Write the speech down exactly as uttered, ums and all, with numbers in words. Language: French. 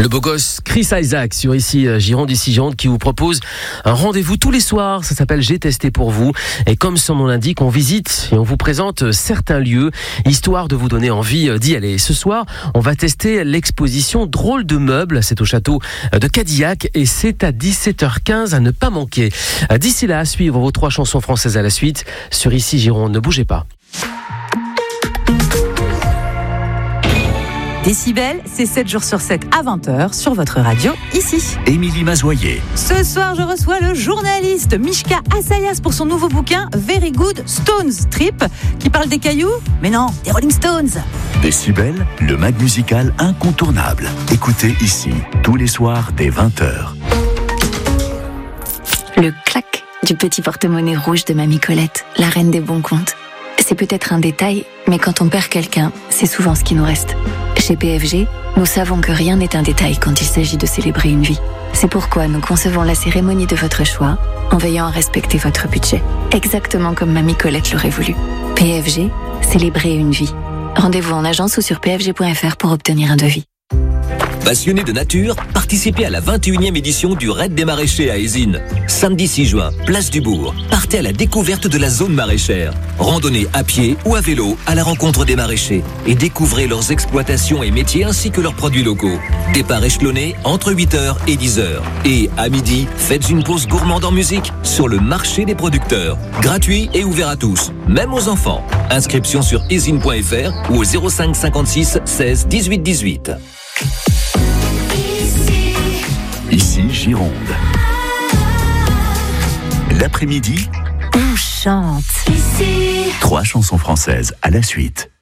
Le beau gosse Chris Isaak sur ici Gironde, ici Gironde, qui vous propose un rendez-vous tous les soirs. Ça s'appelle J'ai testé pour vous. Et comme son nom l'indique, on visite et on vous présente certains lieux, histoire de vous donner envie d'y aller. Ce soir, on va tester l'exposition Drôle de meubles. C'est au château de Cadillac et c'est à dix-sept heures quinze à ne pas manquer. D'ici là, à suivre vos trois chansons françaises à la suite sur ici Gironde. Ne bougez pas. Décibel, c'est sept jours sur sept à vingt heures sur votre radio, ici. Émilie Mazoyer. Ce soir, je reçois le journaliste Mishka Assayas pour son nouveau bouquin Very Good Stones Trip, qui parle des cailloux, mais non, des Rolling Stones. Décibel, le mag musical incontournable. Écoutez ici, tous les soirs dès vingt heures. Le clac du petit porte-monnaie rouge de Mamie Colette, la reine des bons comptes. C'est peut-être un détail, mais quand on perd quelqu'un, c'est souvent ce qui nous reste. Chez P F G, nous savons que rien n'est un détail quand il s'agit de célébrer une vie. C'est pourquoi nous concevons la cérémonie de votre choix en veillant à respecter votre budget, exactement comme Mamie Colette l'aurait voulu. P F G, célébrer une vie. Rendez-vous en agence ou sur p f g point f r pour obtenir un devis. Passionnés de nature, participez à la vingt et unième édition du Raid des Maraîchers à Ézines. Samedi six juin, place du Bourg. Partez à la découverte de la zone maraîchère. Randonnez à pied ou à vélo à la rencontre des maraîchers et découvrez leurs exploitations et métiers ainsi que leurs produits locaux. Départ échelonné entre huit heures et dix heures. Et à midi, faites une pause gourmande en musique sur le marché des producteurs. Gratuit et ouvert à tous, même aux enfants. Inscription sur ezine point f r ou au zéro cinq cinquante-six seize dix-huit dix-huit. Ici Gironde. L'après-midi, On chante. trois chansons françaises à la suite.